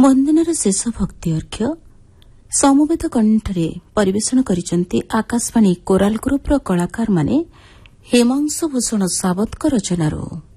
ବନ୍ଦନାର ଶେଷ ଭକ୍ତି ଅର୍ଘ୍ୟ ସମବେତ କଣ୍ଠରେ ପରିବେଷଣ କରିଛନ୍ତି ଆକାଶବାଣୀ କୋରାଲ ଗ୍ରୁପ୍ର କଳାକାରମାନେ ହେମାଂଶୁ ଭୂଷଣ ସାବତଙ୍କ ରଚନାରୁ।